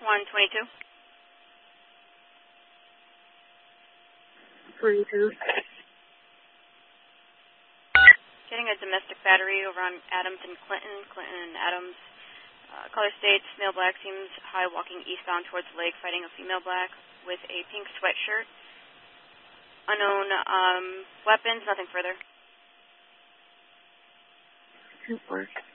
122. 22. Getting a domestic battery over on Adams and Clinton. Clinton and Adams. Color states, male black seems high walking eastbound towards the lake, fighting a female black with a pink sweatshirt. Unknown weapons, nothing further. 2-4.